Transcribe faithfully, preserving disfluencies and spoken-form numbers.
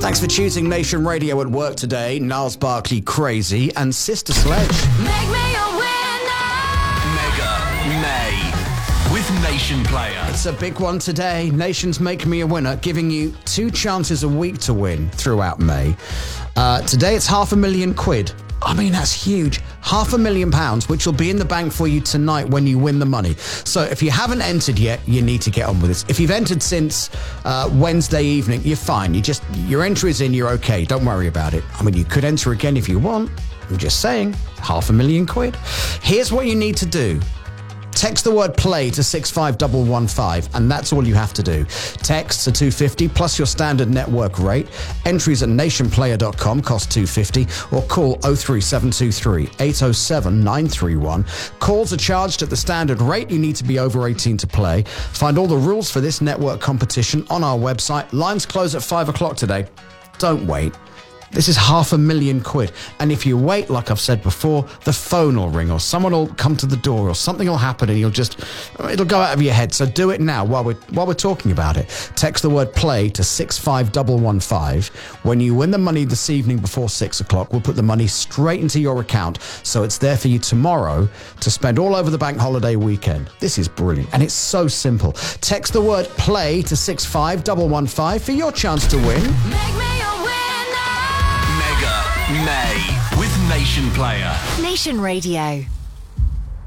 Thanks for choosing Nation Radio at work today. Niles Barkley, Crazy, and Sister Sledge. Make me a winner. Mega May with Nation Player. It's a big one today. Nation's Make Me a Winner, giving you two chances a week to win throughout May. Uh, today it's half a million quid. I mean, that's huge. Half a million pounds, which will be in the bank for you tonight when you win the money. So if you haven't entered yet, you need to get on with this. If you've entered since uh, Wednesday evening, you're fine. You just, your entry is in, you're okay. Don't worry about it. I mean, you could enter again if you want. I'm just saying, half a million quid. Here's what you need to do. Text the word play to six five one one five, and that's all you have to do. Text to two fifty plus your standard network rate. Entries at nation player dot com cost two fifty, or call oh three seven two three, eight oh seven, nine three one. Calls are charged at the standard rate. You need to be over eighteen to play. Find all the rules for this network competition on our website. Lines close at five o'clock today. Don't wait. This is half a million quid. And if you wait, like I've said before, the phone will ring or someone will come to the door or something will happen and you'll just, it'll go out of your head. So do it now while we're, while we're talking about it. Text the word play to six five one one five. When you win the money this evening before six o'clock, we'll put the money straight into your account. So it's there for you tomorrow to spend all over the bank holiday weekend. This is brilliant. And it's so simple. Text the word play to six five one one five for your chance to win. Make me a winner. Mega May with Nation Player. Nation Radio.